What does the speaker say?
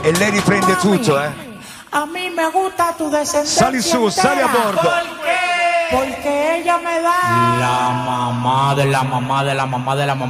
E lei riprende tutto, A mí me gusta tu descendencia. Sali su, sali a bordo. ¿Por qué? Porque ella me da La mamá de la mamá de la mamá de la mamá.